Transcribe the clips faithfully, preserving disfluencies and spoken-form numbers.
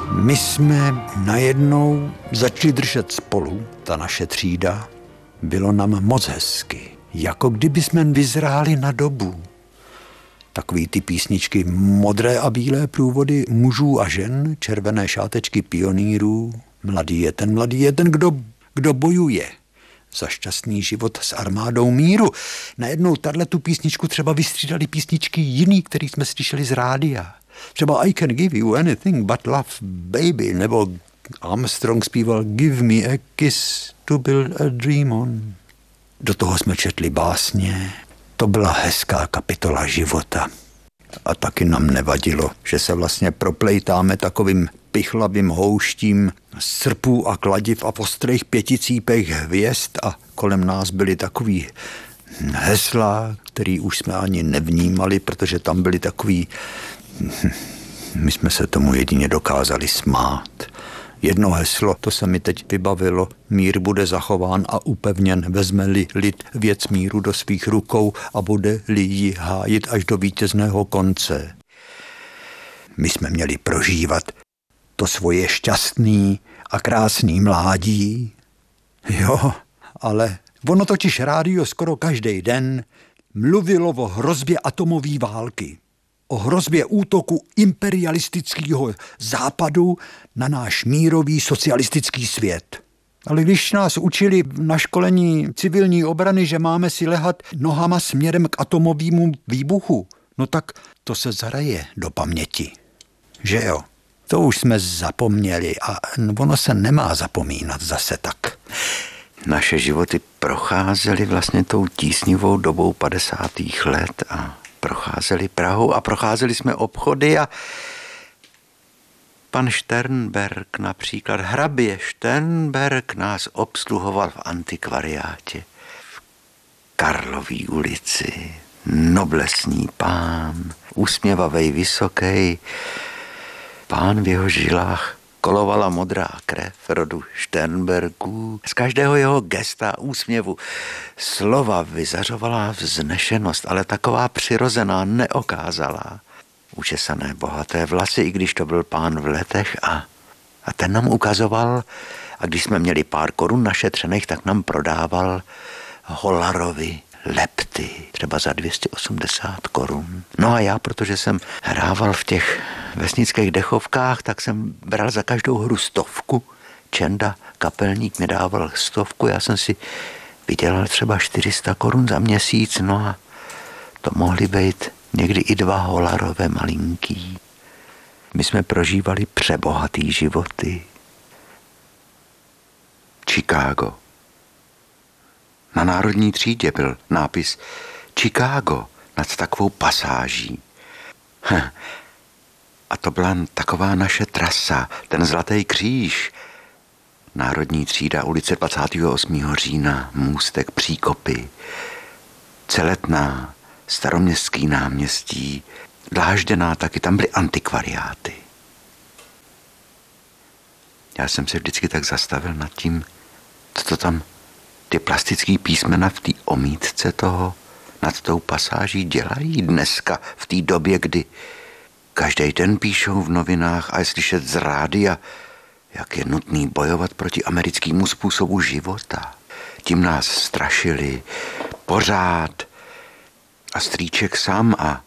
My jsme najednou začali držet spolu, ta naše třída. Bylo nám moc hezky, jako kdyby jsme vyzráli na dobu. Takový ty písničky modré a bílé průvody mužů a žen, červené šátečky pionýrů. Mladý je ten, mladý je ten, kdo, kdo bojuje za šťastný život s armádou míru. Najednou tu písničku třeba vystřídali písničky jiný, který jsme slyšeli z rádia. Třeba I can give you anything but love, baby, nebo Armstrong zpíval Give me a kiss to build a dream on. Do toho jsme četli básně. To byla hezká kapitola života. A taky nám nevadilo, že se vlastně proplejtáme takovým pichlavým houštím srpů a kladiv a ostrých pěticípech hvězd a kolem nás byly takový hesla, který už jsme ani nevnímali, protože tam byly takový... My jsme se tomu jedině dokázali smát. Jedno heslo, to se mi teď vybavilo, mír bude zachován a upevněn, vezme-li lid věc míru do svých rukou a bude-li ji hájit až do vítězného konce. My jsme měli prožívat to svoje šťastný a krásný mládí. Jo, ale ono totiž rádio skoro každý den mluvilo o hrozbě atomové války. O hrozbě útoku imperialistického západu na náš mírový socialistický svět. Ale když nás učili na školení civilní obrany, že máme si lehat nohama směrem k atomovému výbuchu, no tak to se zaraje do paměti. Že jo? To už jsme zapomněli a ono se nemá zapomínat zase tak. Naše životy procházely vlastně tou tísnivou dobou padesátých let a procházeli Prahou a procházeli jsme obchody a pan Šternberg například, hrabě Šternberg nás obsluhoval v antikvariátě v Karlový ulici. Noblesní pán, usměvavej, vysoký, pán v jeho žilách kolovala modrá krev rodu Šternbergů. Z každého jeho gesta, úsměvu, slova vyzařovala vznešenost, ale taková přirozená, neokázalá. Učesané bohaté vlasy, i když to byl pán v letech a, a ten nám ukazoval, a když jsme měli pár korun našetřených, tak nám prodával Holarovi lepty, třeba za dvě stě osmdesát korun. No a já, protože jsem hrával v těch vesnických dechovkách, tak jsem bral za každou hru stovku. Čenda, kapelník, mi dával stovku, já jsem si vydělal třeba čtyři sta korun za měsíc, no a to mohly být někdy i dva Holarové malinký. My jsme prožívali přebohatý životy. Chicago. Na Národní třídě byl nápis Chicago nad takovou pasáží. Hm. A to byla taková naše trasa, ten Zlatý kříž. Národní třída, ulice dvacátého osmého října, můstek Příkopy, Celetná, Staroměstský náměstí, Dlážděná, taky tam byly antikvariáty. Já jsem se vždycky tak zastavil nad tím, co to tam ty plastický písmena v té omítce toho nad tou pasáží dělají dneska, v té době, kdy každý den píšou v novinách a je slyšet z rádia, jak je nutný bojovat proti americkému způsobu života. Tím nás strašili pořád a strýček sám a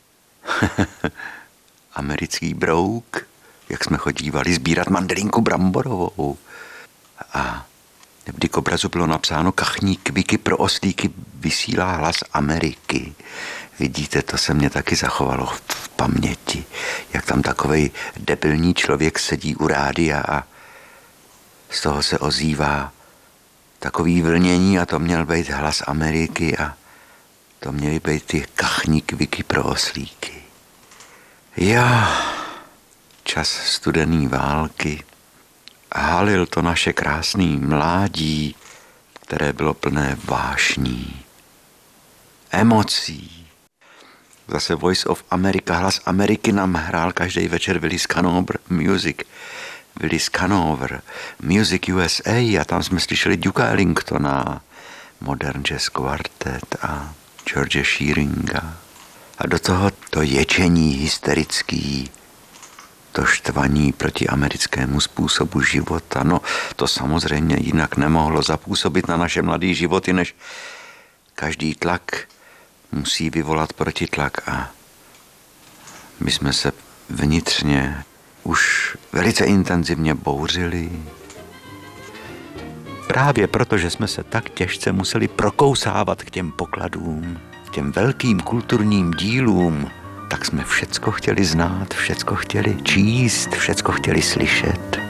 americký brouk, jak jsme chodívali sbírat mandelinku bramborovou. A kdy k obrazu bylo napsáno Kachní kviky pro oslíky vysílá hlas Ameriky. Vidíte, to se mě taky zachovalo v paměti, jak tam takovej debilní člověk sedí u rádia a z toho se ozývá takový vlnění a to měl být hlas Ameriky a to měly být ty Kachní kviky pro oslíky. Já, čas studený války, halil to naše krásné mládí, které bylo plné vášní, emocí. Zase Voice of America, hlas Ameriky nám hrál každý večer Willis Canover Music. Willis Canover, Music U S A a tam jsme slyšeli Duka Ellingtona, Modern Jazz Quartet a George Shearinga. A do toho to ječení hysterický, to štvaní proti americkému způsobu života. No, to samozřejmě jinak nemohlo zapůsobit na naše mladé životy, než každý tlak musí vyvolat protitlak a my jsme se vnitřně už velice intenzivně bouřili. Právě proto, že jsme se tak těžce museli prokousávat k těm pokladům, k těm velkým kulturním dílům, tak jsme všecko chtěli znát, všecko chtěli číst, všecko chtěli slyšet.